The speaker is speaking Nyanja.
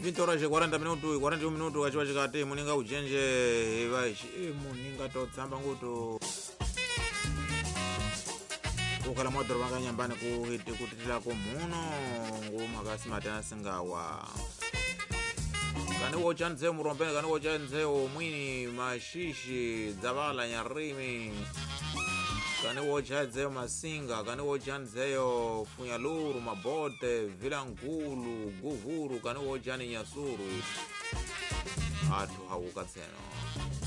20 horas e 40 minutos, 41 minutos kachiwa chikati muninga ujenje vai muninga totsamba nguto ukala mwadoro vanga nyambani kutitila kumuno ngumakasi matana singawa kani wochanze murombeni kani wochanze omwini mashishi dzavala nyarimi kani wochanze masinga kani wochanzeyo funyaluru mabote vilangulu guvuru kani wochani nyasuru atu hauka tseno